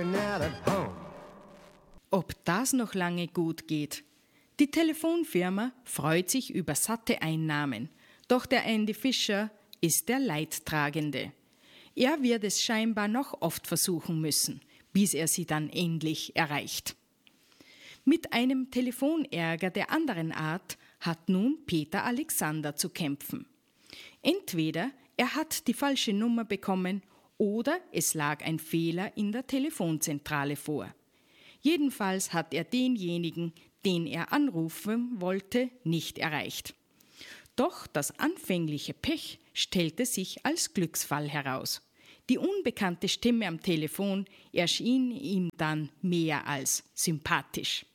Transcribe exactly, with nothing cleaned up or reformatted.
Ob das noch lange gut geht? Die Telefonfirma freut sich über satte Einnahmen, doch der Andy Fischer ist der Leidtragende. Er wird es scheinbar noch oft versuchen müssen, bis er sie dann endlich erreicht. Mit einem Telefonärger der anderen Art hat nun Peter Alexander zu kämpfen. Entweder er hat die falsche Nummer bekommen oder es lag ein Fehler in der Telefonzentrale vor. Jedenfalls hat er denjenigen, den er anrufen wollte, nicht erreicht. Doch das anfängliche Pech stellte sich als Glücksfall heraus. Die unbekannte Stimme am Telefon erschien ihm dann mehr als sympathisch.